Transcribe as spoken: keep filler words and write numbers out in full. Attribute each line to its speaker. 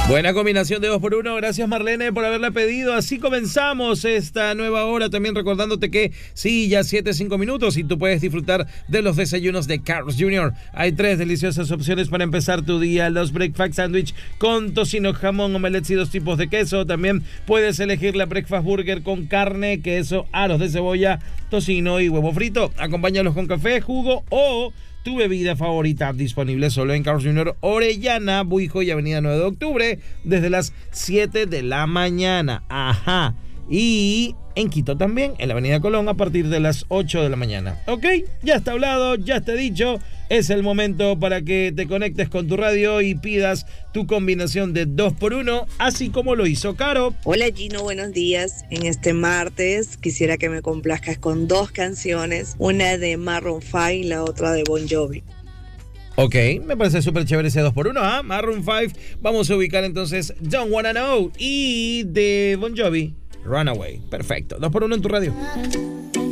Speaker 1: Buena combinación de dos por uno. Gracias, Marlene, por haberla pedido. Así comenzamos esta nueva hora. También recordándote que sí, ya siete, cinco minutos y tú puedes disfrutar de los desayunos de Carl's junior Hay tres deliciosas opciones para empezar tu día. Los breakfast sandwich con tocino, jamón, omelets y dos tipos de queso. También puedes elegir la breakfast burger con carne, queso, aros de cebolla, tocino y huevo frito. Acompáñalos con café, jugo o tu bebida favorita, disponible solo en Carl's junior Orellana, Buijo y Avenida nueve de octubre desde las siete de la mañana. Ajá. Y en Quito también, en la Avenida Colón, a partir de las ocho de la mañana. Ok, ya está hablado, ya está dicho. Es el momento para que te conectes con tu radio y pidas tu combinación de dos por uno, así como lo hizo Caro.
Speaker 2: Hola Gino, buenos días. En este martes quisiera que me complazcas con dos canciones, una de Maroon cinco y la otra de Bon Jovi.
Speaker 1: Ok, me parece súper chévere ese dos por uno, ¿ah? ¿eh? Maroon cinco, vamos a ubicar entonces Don't Wanna Know y de Bon Jovi, Runaway. Perfecto, dos por uno en tu radio.